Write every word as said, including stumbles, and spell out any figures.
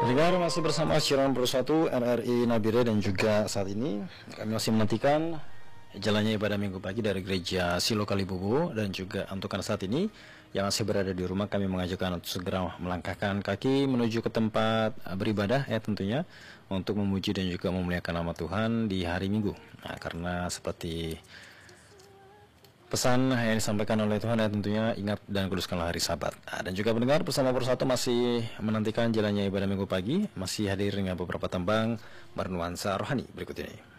Dengar masih bersama siaran bersatu R R I Nabire, dan juga saat ini kami masih menantikan jalannya ibadah minggu pagi dari gereja Silo Kalibobo. Dan juga untuk saat ini yang masih berada di rumah, kami mengajakkan untuk segera melangkahkan kaki menuju ke tempat beribadah ya, tentunya untuk memuji dan juga memuliakan nama Tuhan di hari Minggu. Nah, karena seperti pesan yang disampaikan oleh Tuhan ya, tentunya ingat dan kuduskanlah hari Sabat. Nah, dan juga pendengar bersama Persatu masih menantikan jalannya ibadah minggu pagi, masih hadir dengan beberapa tembang bernuansa rohani berikut ini.